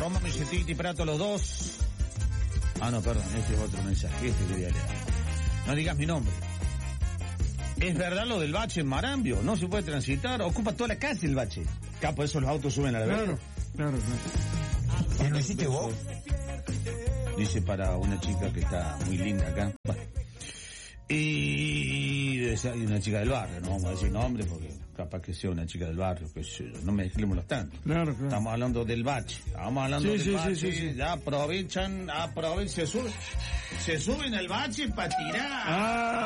Roma, me dice Titi Prato, los dos. Ah, no, perdón, este es otro mensaje, este quería leer. No digas mi nombre. ¿Es verdad lo del bache en Marambio? No se puede transitar, ocupa toda la calle el bache. Acá por eso los autos suben a la vez. Claro. ¿Ya lo hiciste vos? Dice para una chica que está muy linda acá. Bueno. Y una chica del barrio, no vamos a decir nombre porque capaz que sea una chica del barrio, que no me mezclemos tanto. Claro. Estamos hablando del bache, del bache, Sí. ya aprovechan, se suben al bache para tirar.